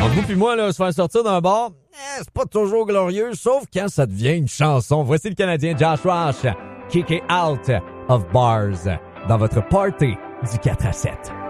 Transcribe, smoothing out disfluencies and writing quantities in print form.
Entre vous puis moi, là, se faire sortir d'un bar, c'est pas toujours glorieux, sauf quand ça devient une chanson. Voici le Canadien Josh Roche, Kick It Out of Bars, dans votre party du 4 à 7.